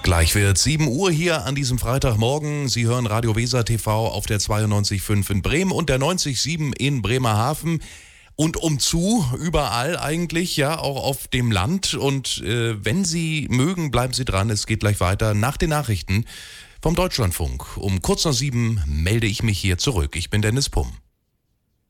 Gleich wird 7 Uhr hier an diesem Freitagmorgen. Sie hören Radio Weser TV auf der 92.5 in Bremen und der 90.7 in Bremerhaven. Und überall eigentlich, ja, auch auf dem Land. Und wenn Sie mögen, bleiben Sie dran. Es geht gleich weiter nach den Nachrichten vom Deutschlandfunk. Um kurz nach 7 melde ich mich hier zurück. Ich bin Dennis Pumm.